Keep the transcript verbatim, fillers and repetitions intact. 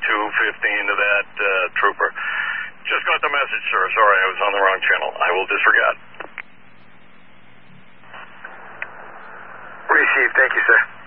two fifteen to that uh, trooper. Just got the message, sir. Sorry, I was on the wrong channel. I will disregard. Received. Thank you, sir.